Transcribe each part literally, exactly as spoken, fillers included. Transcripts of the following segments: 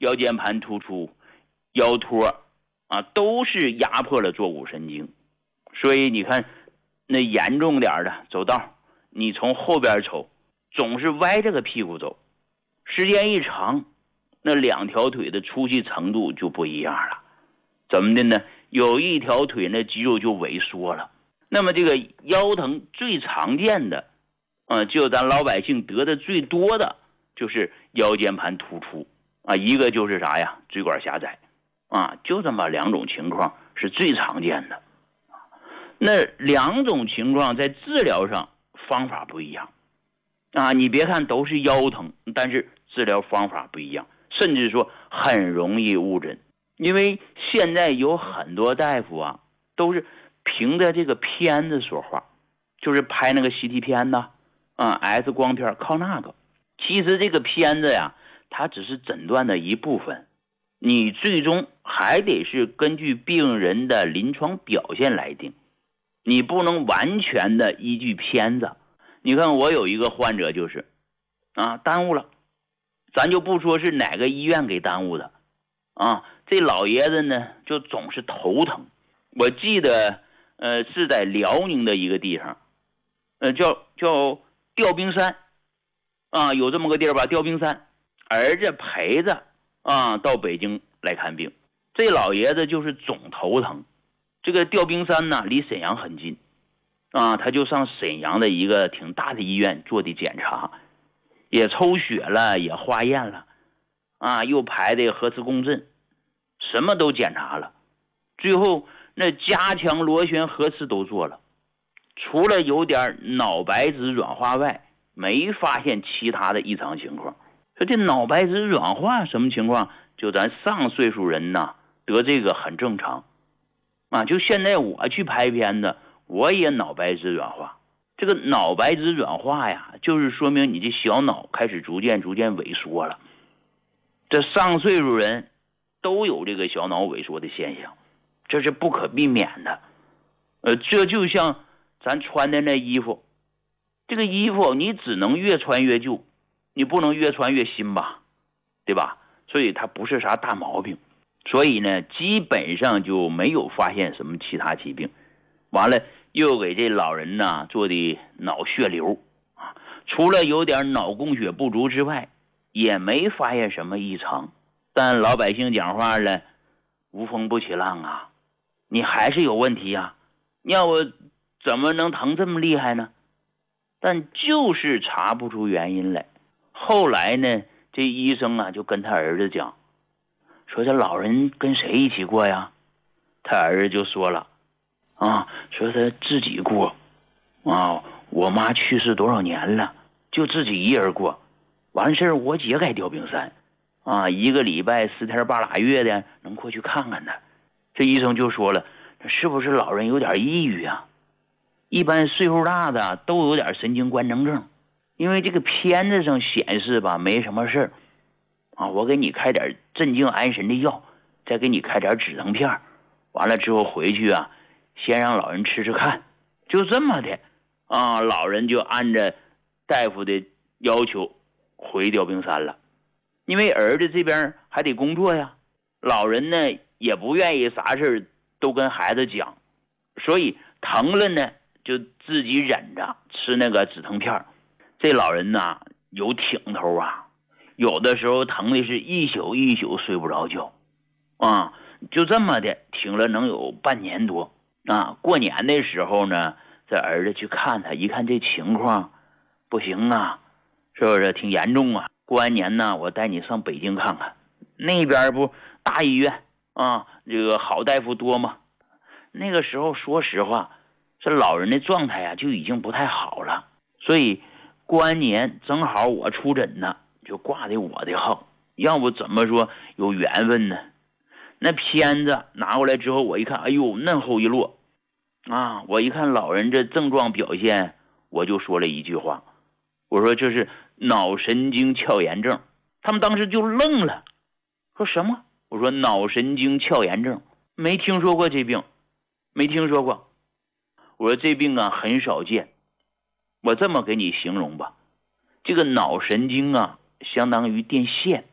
腰间盘突出、腰托啊，都是压迫了坐骨神经。所以你看那严重点的走道，你从后边走总是歪着个屁股走，时间一长，那两条腿的出气程度就不一样了。怎么的呢？有一条腿那肌肉就萎缩了。那么这个腰疼最常见的啊，就咱老百姓得的最多的就是腰间盘突出啊，一个就是啥呀，椎管狭窄啊，就这么两种情况是最常见的。那两种情况在治疗上方法不一样啊，你别看都是腰疼，但是治疗方法不一样，甚至说很容易误诊。因为现在有很多大夫啊，都是凭着这个片子说话，就是拍那个 C T 片呐，啊 X 光片，靠那个。其实这个片子呀，它只是诊断的一部分，你最终还得是根据病人的临床表现来定，你不能完全的依据片子。你看我有一个患者就是啊，耽误了，咱就不说是哪个医院给耽误的啊，这老爷子呢就总是头疼。我记得呃是在辽宁的一个地方，呃叫叫吊冰山啊，有这么个地儿吧，吊冰山。儿子陪着啊到北京来看病，这老爷子就是总头疼。这个吊冰山呢离沈阳很近啊，他就上沈阳的一个挺大的医院做的检查，也抽血了，也化验了啊，又排的核磁共振，什么都检查了，最后那加强螺旋核磁都做了，除了有点脑白质软化外，没发现其他的异常情况。说这脑白质软化什么情况？就咱上岁数人呐得这个很正常啊。就现在我去拍片子，我也脑白质软化。这个脑白质软化呀，就是说明你这小脑开始逐渐逐渐萎缩了。这上岁数人都有这个小脑萎缩的现象，这是不可避免的。呃，这就像咱穿的那衣服，这个衣服你只能越穿越旧，你不能越穿越新吧，对吧？所以它不是啥大毛病，所以呢，基本上就没有发现什么其他疾病。完了，又给这老人呢做的脑血流啊，除了有点脑供血不足之外，也没发现什么异常。但老百姓讲话了，无风不起浪啊，你还是有问题啊，要我怎么能疼这么厉害呢？但就是查不出原因来。后来呢，这医生啊就跟他儿子讲，说这老人跟谁一起过呀？他儿子就说了啊，说他自己过啊，我妈去世多少年了，就自己一人过。完事儿我姐该吊冰山啊，一个礼拜十天八拉月的能过去看看他。这医生就说了，是不是老人有点抑郁啊？一般岁数大的都有点神经官能症，因为这个片子上显示吧没什么事儿啊，我给你开点镇静安神的药，再给你开点止疼片，完了之后回去啊，先让老人吃吃看，就这么的啊，老人就按着大夫的要求回吊冰山了。因为儿子这边还得工作呀，老人呢也不愿意啥事都跟孩子讲，所以疼了呢就自己忍着吃那个止疼片。这老人呐有挺头啊，有的时候疼的是一宿一宿睡不着觉啊，就这么的挺了能有半年多啊。过年的时候呢，这儿子去看他，一看这情况不行啊，是不是挺严重啊？过完年呢，我带你上北京看看，那边不大医院啊，这个好大夫多吗？那个时候说实话，这老人的状态啊就已经不太好了，所以过完年正好我出诊呢，就挂的我的号，要不怎么说有缘分呢？那片子拿过来之后，我一看，哎呦，嫩厚一摞啊！我一看老人这症状表现，我就说了一句话，我说这是脑神经鞘炎症。他们当时就愣了，说什么？我说脑神经鞘炎症，没听说过这病，没听说过。我说这病啊很少见，我这么给你形容吧，这个脑神经啊相当于电线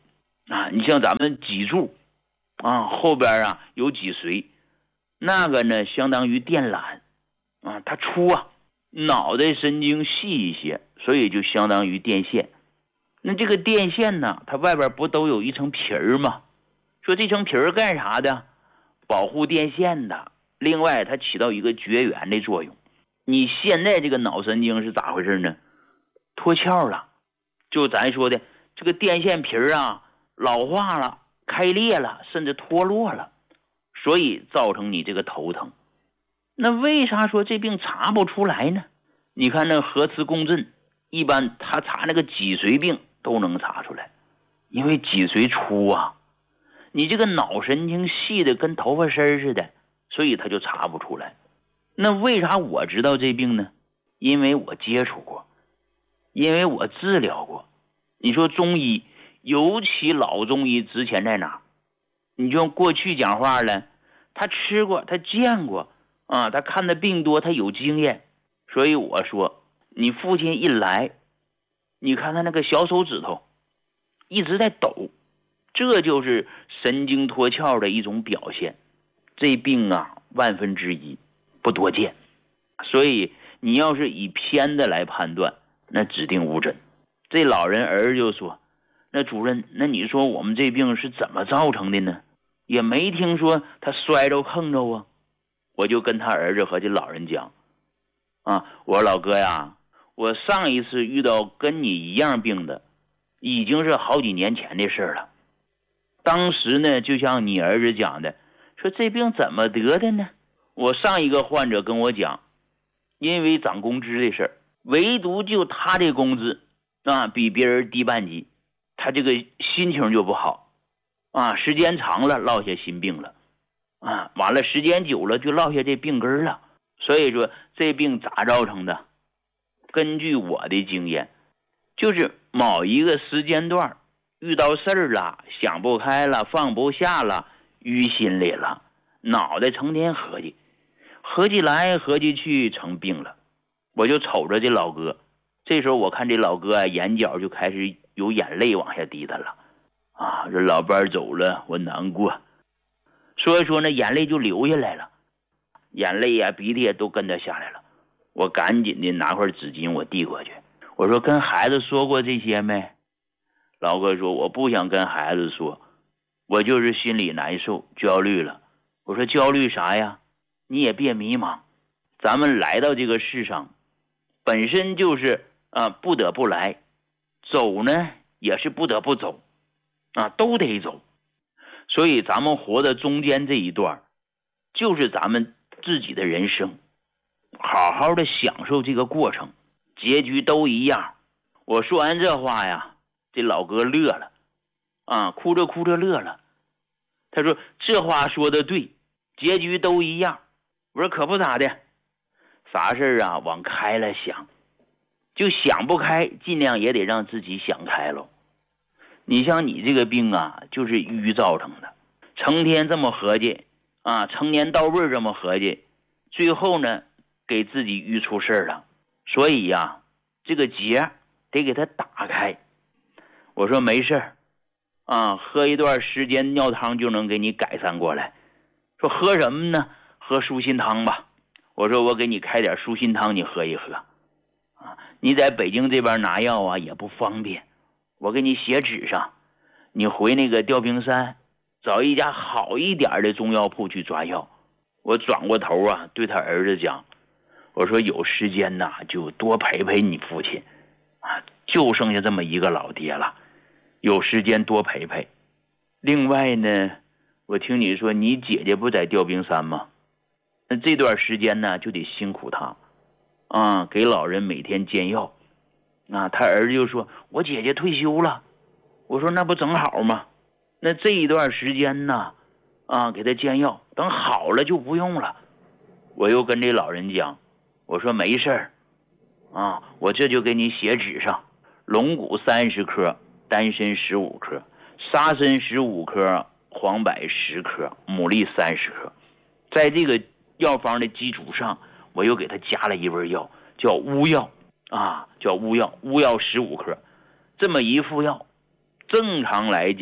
啊，你像咱们脊柱啊，后边啊有脊髓，那个呢相当于电缆啊，它粗啊，脑袋神经细一些，所以就相当于电线。那这个电线呢，它外边不都有一层皮儿吗？说这层皮儿干啥的？保护电线的。另外它起到一个绝缘的作用。你现在这个脑神经是咋回事呢？脱壳了，就咱说的这个电线皮儿啊老化了，开裂了，甚至脱落了，所以造成你这个头疼。那为啥说这病查不出来呢？你看那核磁共振，一般他查那个脊髓病都能查出来，因为脊髓粗啊，你这个脑神经细的跟头发丝似的，所以他就查不出来。那为啥我知道这病呢？因为我接触过，因为我治疗过。你说中医，尤其老中医值钱在哪？你就过去讲话了，他吃过，他见过啊，他看的病多，他有经验。所以我说，你父亲一来，你看他那个小手指头一直在抖，这就是神经脱壳的一种表现。这病啊，万分之一不多见，所以你要是以偏的来判断，那指定误诊。这老人儿子就说，那主任，那你说我们这病是怎么造成的呢？也没听说他摔着碰着啊。我就跟他儿子和这老人讲啊，我说老哥呀，我上一次遇到跟你一样病的已经是好几年前的事了。当时呢，就像你儿子讲的，说这病怎么得的呢？我上一个患者跟我讲，因为涨工资的事儿，唯独就他这工资啊比别人低半级，他这个心情就不好啊，时间长了落下心病了啊，完了时间久了就落下这病根了。所以说这病咋造成的？根据我的经验，就是某一个时间段遇到事儿了，想不开了，放不下了，淤心里了，脑袋成天合计，合计来合计去成病了。我就瞅着这老哥，这时候我看这老哥啊，眼角就开始有眼泪往下滴的了啊，这老伴走了，我难过。所以说呢，眼泪就流下来了，眼泪呀、鼻涕也都跟着下来了。我赶紧的拿块纸巾，我递过去，我说跟孩子说过这些没？老哥说我不想跟孩子说，我就是心里难受焦虑了。我说焦虑啥呀？你也别迷茫，咱们来到这个世上本身就是啊不得不来，走呢也是不得不走啊，都得走。所以咱们活的中间这一段就是咱们自己的人生，好好的享受这个过程，结局都一样。我说完这话呀，这老哥乐了啊，哭着哭着乐了。他说这话说的对，结局都一样。我说可不咋的，啥事儿啊往开了想，就想不开尽量也得让自己想开了。你像你这个病啊，就是淤造成的，成天这么合计啊，成年到位这么合计，最后呢给自己淤出事了。所以呀、啊，这个结得给它打开。我说没事啊，喝一段时间尿汤就能给你改善过来。说喝什么呢？喝舒心汤吧。我说我给你开点舒心汤，你喝一喝啊。你在北京这边拿药啊也不方便，我给你写纸上，你回那个吊瓶山找一家好一点的中药铺去抓药。我转过头啊，对他儿子讲，我说有时间呐、啊，就多陪陪你父亲啊，就剩下这么一个老爹了，有时间多陪陪。另外呢，我听你说你姐姐不在吊瓶山吗？那这段时间呢就得辛苦她啊，给老人每天煎药啊。他儿子就说我姐姐退休了。我说那不正好吗？那这一段时间呢啊，给他煎药，等好了就不用了。我又跟这老人讲，我说没事儿啊，我这就给你写纸上，龙骨三十克，丹参十五克，沙参十五克，黄柏十克，牡蛎三十克。在这个药方的基础上，我又给他加了一味药，叫乌药啊，叫乌药，乌药十五克。这么一副药，正常来讲，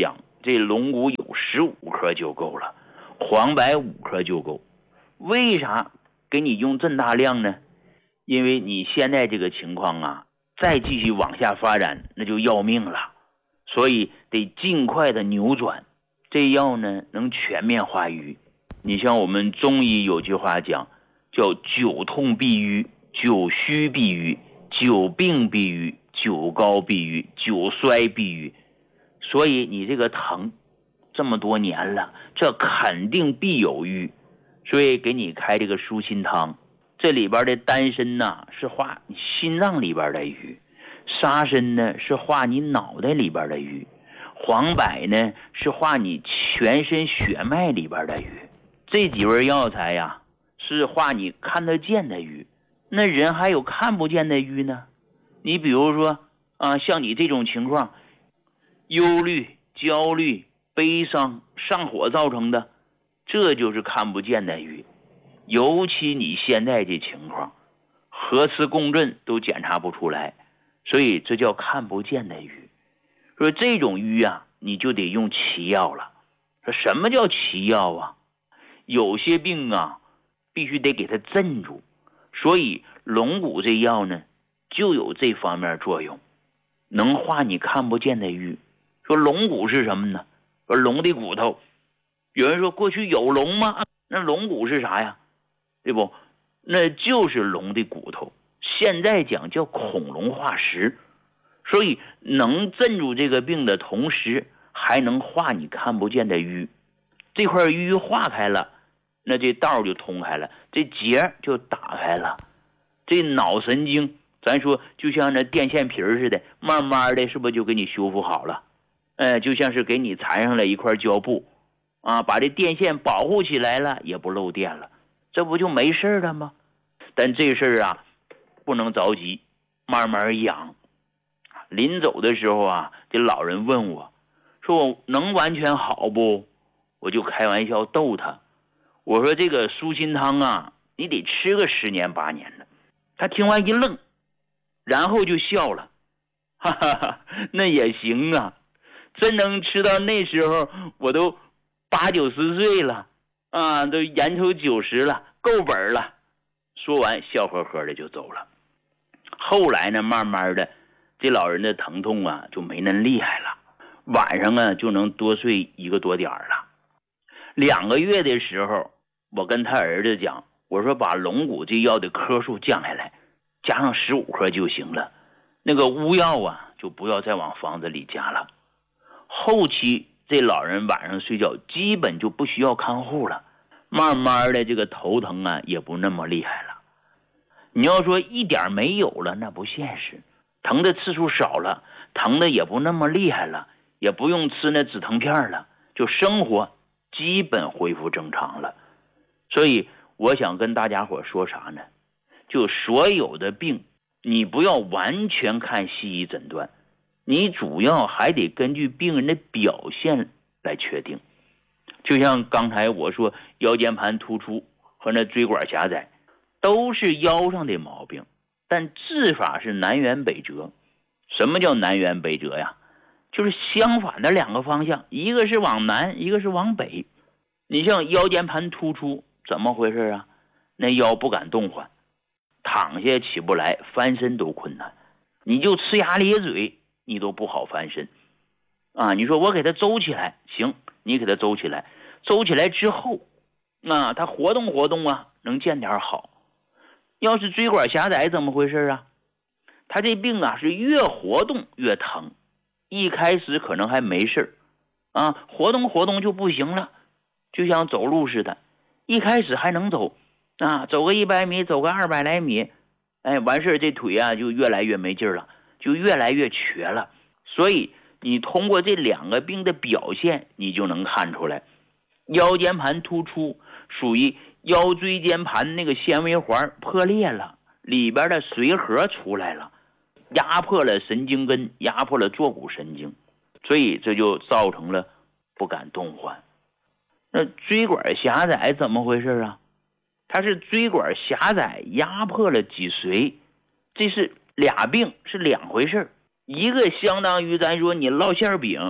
这龙骨有十五克就够了，黄柏五克就够。为啥给你用这么大量呢？因为你现在这个情况啊，再继续往下发展那就要命了，所以得尽快的扭转。这药呢能全面化瘀。你像我们中医有句话讲，叫久痛必瘀，久虚必瘀，久病必瘀，久高必瘀，久衰必瘀。所以你这个疼这么多年了，这肯定必有瘀，所以给你开这个舒心汤。这里边的丹参呢是化你心脏里边的瘀，沙参呢是化你脑袋里边的瘀，黄柏呢是化你全身血脉里边的瘀。这几味药材呀是化你看得见的瘀。那人还有看不见的瘀呢，你比如说啊，像你这种情况，忧虑、焦虑、悲伤、上火造成的，这就是看不见的瘀。尤其你现在这情况，核磁共振都检查不出来，所以这叫看不见的瘀。说这种瘀啊，你就得用奇药了。说什么叫奇药啊？有些病啊，必须得给它镇住，所以龙骨这药呢，就有这方面作用，能化你看不见的瘀。说龙骨是什么呢？说龙的骨头。有人说过去有龙吗？那龙骨是啥呀？对不？那就是龙的骨头。现在讲叫恐龙化石，所以能镇住这个病的同时，还能化你看不见的瘀。这块瘀化开了，那这道就通开了，这结就打开了。这脑神经咱说就像那电线皮似的，慢慢的是不是就给你修复好了？呃，就像是给你缠上了一块胶布啊，把这电线保护起来了，也不漏电了，这不就没事了吗？但这事儿啊不能着急，慢慢养。临走的时候啊，这老人问我说我能完全好不？我就开玩笑逗他，我说这个舒心汤啊，你得吃个十年八年的。他听完一愣，然后就笑了，哈哈哈，那也行啊，真能吃到那时候我都八九十岁了啊，都眼瞅九十了，够本了。说完笑呵呵的就走了。后来呢，慢慢的这老人的疼痛啊就没那厉害了，晚上啊就能多睡一个多点了。两个月的时候，我跟他儿子讲，我说把龙骨这药的克数降下来，加上十五克就行了，那个乌药啊就不要再往房子里加了。后期这老人晚上睡觉基本就不需要看护了，慢慢的这个头疼啊也不那么厉害了。你要说一点没有了，那不现实，疼的次数少了，疼的也不那么厉害了，也不用吃那止疼片了，就生活基本恢复正常了。所以我想跟大家伙说啥呢？就所有的病你不要完全看西医诊断，你主要还得根据病人的表现来确定。就像刚才我说腰间盘突出和那椎管狭窄都是腰上的毛病，但治法是南辕北辙。什么叫南辕北辙呀？就是相反的两个方向，一个是往南，一个是往北。你像腰间盘突出怎么回事啊？那腰不敢动换，躺下起不来，翻身都困难，你就呲牙咧嘴你都不好翻身啊！你说我给他周起来，行，你给他周起来，周起来之后啊，他活动活动啊，能见点好。要是椎管狭窄怎么回事啊？他这病啊是越活动越疼，一开始可能还没事啊，活动活动就不行了，就像走路似的，一开始还能走啊，走个一百米，走个二百来米，哎，完事这腿啊就越来越没劲了，就越来越瘸了。所以你通过这两个病的表现，你就能看出来，腰间盘突出属于腰椎间盘那个纤维环破裂了，里边的髓核出来了，压迫了神经根，压迫了坐骨神经，所以这就造成了不敢动换。那椎管狭窄怎么回事啊？它是椎管狭窄压迫了脊髓，这是俩病，是两回事。一个相当于咱说你烙馅饼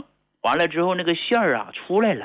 完了之后那个馅儿啊出来了，